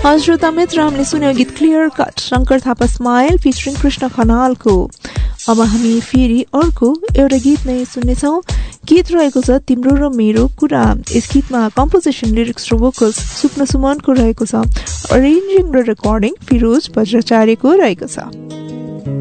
श्रोता मित्र, हामीले सुन्यौं गीत clear cut Shankar Thapa smile featuring Krishna खनालको। अब हामी फेरि अर्को एउटा गीत नै सुन्नेछौँ। गीत रहेको छ तिम्रो र मेरो कुरा। यस गीतमा कम्पोजिसन, लिरिक्स र भोकल्स सुप्न सुमनको रहेको छ। अरेन्जिङ र रेकर्डिङ फिरोज बज्राचार्यको रहेको छ।